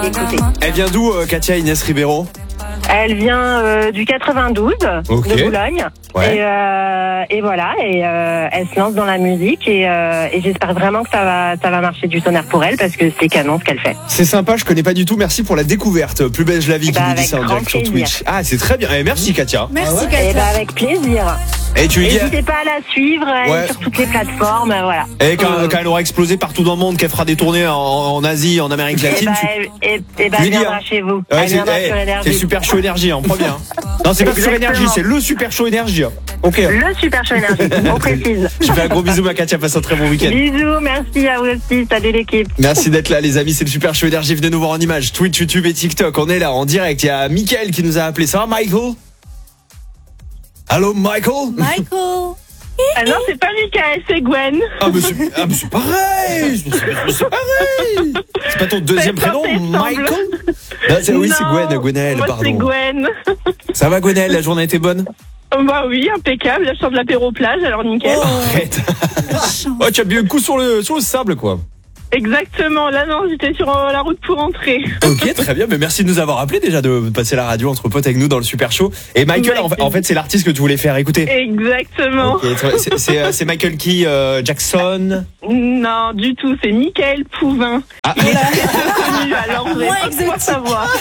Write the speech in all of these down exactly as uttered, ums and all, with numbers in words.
écouter. Elle vient d'où, euh, Katia Inès Ribeiro? Elle vient euh, du quatre-vingt-douze, okay. de Boulogne. Ouais. Et, euh, et voilà, et euh, elle se lance dans la musique et, euh, et j'espère vraiment que ça va, ça va marcher du tonnerre pour elle parce que c'est canon ce qu'elle fait. C'est sympa, je connais pas du tout. Merci pour la découverte. Plus belle je la vis qui bah, nous dit ça en direct sur Twitch. Ah, c'est très bien. Et merci Katia. Merci Ah ouais. Katia. Et bah, avec plaisir. Et tu lui dis. N'hésitez pas à la suivre elle ouais. est sur toutes les plateformes, voilà. Et quand, euh... quand elle aura explosé partout dans le monde, qu'elle fera des tournées en, en Asie, en Amérique latine. Et bah, tu... et, et bah elle viendra hein. chez vous. Ouais, elle viendra c'est, sur hey, Énergie. c'est Super Show Énergie, hein, premier. Hein. Non, c'est pas Sur Énergie, c'est le Super Show Énergie. Hein. Ok. Le Super Show Énergie, on précise. Je fais un gros bisou, ma Katia, passe un très bon week-end. Bisous, merci à vous aussi, salut l'équipe. Merci d'être là, les amis, c'est le Super Show Énergie. Venez nous voir en images, Twitch, YouTube et TikTok. On est là en direct. Il y a Mickaël qui nous a appelé. Ça va, Michael? Allô, Michael? Michael. Ah non, c'est pas Mickaël, c'est Gwen. Ah, mais c'est, ah, mais c'est pareil! C'est, c'est pareil! C'est pas ton deuxième prénom, Michael? Non, c'est, oui, non, c'est Gwen, Gwenaël, moi pardon. C'est Gwen. Ça va, Gwenaël? La journée était bonne? Bah oui, impeccable. Là, je sors de l'apéro plage, alors nickel. Oh, arrête. Oh, tu as bien un coup sur le, sur le sable, quoi. Exactement. Là, non, j'étais sur euh, la route pour rentrer. Ok, très bien. Mais merci de nous avoir appelé déjà, de passer la radio entre potes avec nous dans le Super Show. Et Michael, en fait, en fait, c'est l'artiste que tu voulais faire écouter. Exactement. Okay, c'est, c'est, c'est Michael qui euh, Jackson? Non, du tout. C'est Mickaël Pouvin. Ah. Il est très connu, alors vous allez pas savoir.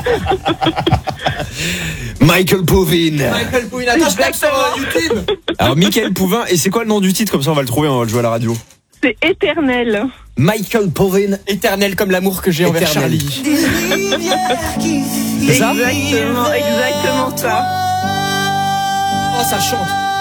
Michael Pouvin. Michael Pouvin. Attends, je tape sur YouTube. Alors, Mickaël Pouvin. Et c'est quoi le nom du titre? Comme ça, on va le trouver, on va le jouer à la radio. C'est Éternel. Michael Pouvin. Éternel comme l'amour que j'ai envers Charlie. C'est ça? Exactement, exactement ça. Oh, ça chante.